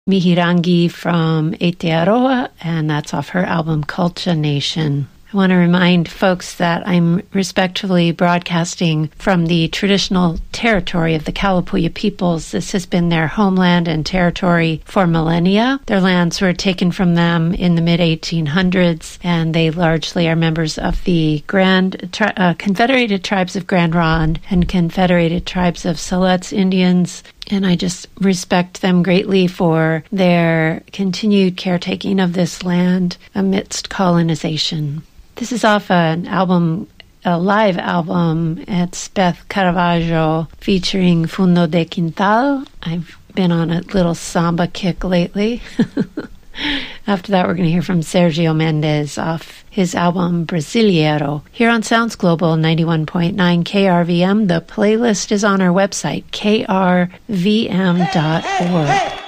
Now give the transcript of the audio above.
Mihirangi from Aotearoa, and that's off her album Culture Nation. I want to remind folks that I'm respectfully broadcasting from the traditional territory of the Kalapuya peoples. This has been their homeland and territory for millennia. Their lands were taken from them in the mid-1800s, and they largely are members of the Confederated Tribes of Grand Ronde and Confederated Tribes of Siletz Indians. And I just respect them greatly for their continued caretaking of this land amidst colonization. This is off an album, a live album. It's Beth Caravaggio featuring Fundo de Quintal. I've been on a little samba kick lately. After that, we're going to hear from Sergio Mendes off his album Brasileiro. Here on Sounds Global 91.9 KRVM, the playlist is on our website, krvm.org.